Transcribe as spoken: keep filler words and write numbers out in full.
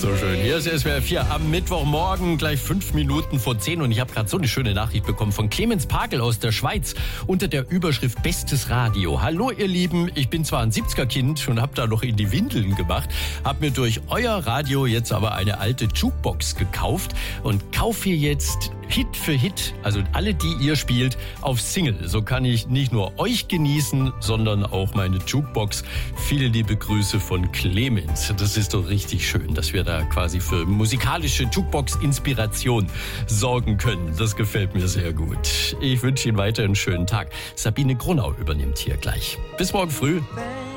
So schön. Hier ist S W R vier am Mittwochmorgen, gleich fünf Minuten vor zehn. Und ich habe gerade so eine schöne Nachricht bekommen von Clemens Pagel aus der Schweiz unter der Überschrift Bestes Radio. Hallo ihr Lieben, ich bin zwar ein siebziger-Kind und habe da noch in die Windeln gemacht, habe mir durch euer Radio jetzt aber eine alte Jukebox gekauft und kaufe hier jetzt Hit für Hit, also alle, die ihr spielt, auf Single. So kann ich nicht nur euch genießen, sondern auch meine Jukebox. Viele liebe Grüße von Clemens. Das ist doch richtig schön, dass wir da quasi für musikalische Jukebox-Inspiration sorgen können. Das gefällt mir sehr gut. Ich wünsche Ihnen weiter einen schönen Tag. Sabine Grunau übernimmt hier gleich. Bis morgen früh.